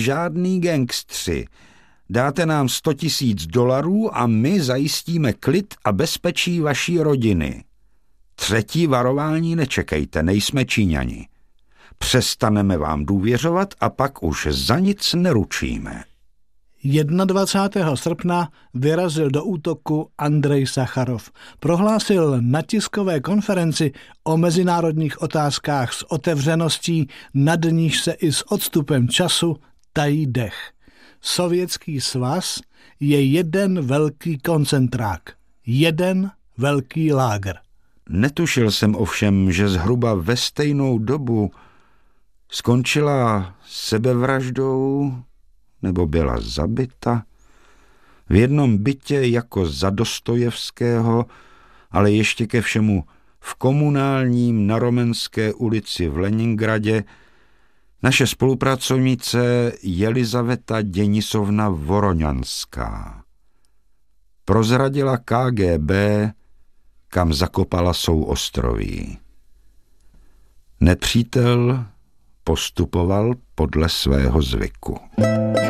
žádný gangstři. Dáte nám $100,000 a my zajistíme klid a bezpečí vaší rodiny. 3. varování nečekejte, nejsme Číňani. Přestaneme vám důvěřovat a pak už za nic neručíme. 21. srpna vyrazil do útoku Andrej Sacharov. Prohlásil na tiskové konferenci o mezinárodních otázkách s otevřeností, nad níž se i s odstupem času tají dech. Sovětský svaz je jeden velký koncentrák, jeden velký lágr. Netušil jsem ovšem, že zhruba ve stejnou dobu skončila sebevraždou nebo byla zabita v jednom bytě jako za Dostojevského, ale ještě ke všemu v komunálním na Romenské ulici v Leningradě naše spolupracovnice Jelizaveta Denisovna Voroňanská. Prozradila KGB, kam zakopala souostroví. Nepřítel postupoval podle svého zvyku.